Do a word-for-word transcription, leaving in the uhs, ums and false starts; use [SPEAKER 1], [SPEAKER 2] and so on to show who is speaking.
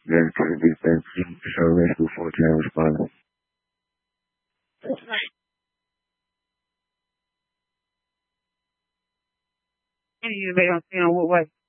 [SPEAKER 1] Then to the defense, so rescue for ten responders.
[SPEAKER 2] Any you made on what way?